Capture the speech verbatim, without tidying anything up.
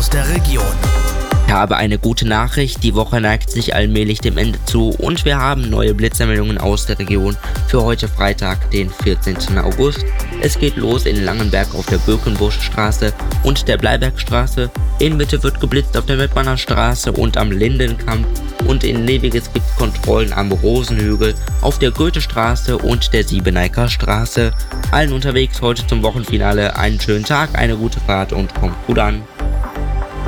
aus der Region. Ich habe eine gute Nachricht, die Woche neigt sich allmählich dem Ende zu und wir haben neue Blitzermeldungen aus der Region für heute Freitag, den vierzehnten August. Es geht los in Langenberg auf der Birkenbuschstraße und der Bleibergstraße. In Mitte wird geblitzt auf der Mettmanner Straße und am Lindenkamp. Und in Neviges gibt es Kontrollen am Rosenhügel, auf der Goethestraße und der Siebeneiker Straße. Allen unterwegs heute zum Wochenfinale einen schönen Tag, eine gute Fahrt und kommt gut an.